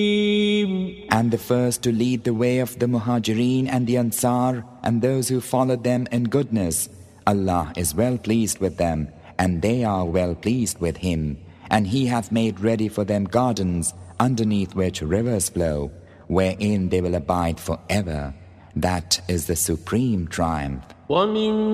And the first to lead the way of the Muhajirin and the Ansar and those who followed them in goodness. Allah is well pleased with them, and they are well pleased with Him. And He hath made ready for them gardens, underneath which rivers flow, wherein they will abide forever. That is the supreme triumph.